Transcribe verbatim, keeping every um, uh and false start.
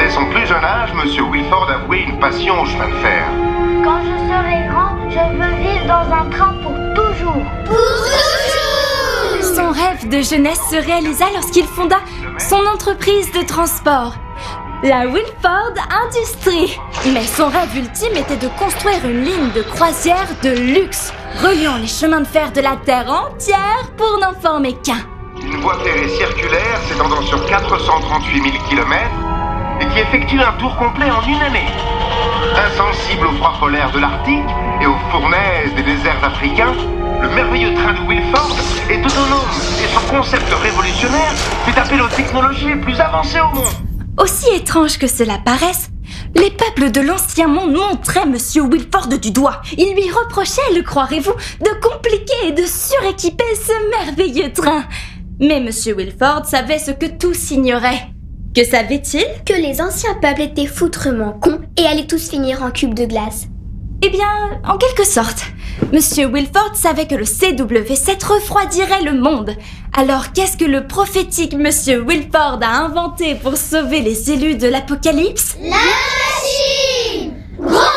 Dès son plus jeune âge, Monsieur Wilford a voué une passion au chemin de fer. Quand je serai grand, je veux vivre dans un train pour toujours. Pour toujours! Son rêve de jeunesse se réalisa lorsqu'il fonda son entreprise de transport, la Wilford Industries. Mais son rêve ultime était de construire une ligne de croisière de luxe, reliant les chemins de fer de la Terre entière pour n'en former qu'un. Une voie ferrée circulaire s'étendant sur quatre cent trente-huit mille kilomètres et qui effectue un tour complet en une année. Insensible au froid polaire de l'Arctique et aux fournaises des déserts africains, le merveilleux train de Wilford est autonome et son concept révolutionnaire fait appel aux technologies les plus avancées au monde. Aussi étrange que cela paraisse, les peuples de l'ancien monde montraient Monsieur Wilford du doigt. Ils lui reprochaient, le croirez-vous, de compliquer et de suréquiper ce merveilleux train. Mais Monsieur Wilford savait ce que tous ignoraient. Que savait-il? Que les anciens peuples étaient foutrement cons et allaient tous finir en cubes de glace. Eh bien, en quelque sorte. Monsieur Wilford savait que le C W sept refroidirait le monde. Alors qu'est-ce que le prophétique Monsieur Wilford a inventé pour sauver les élus de l'apocalypse? La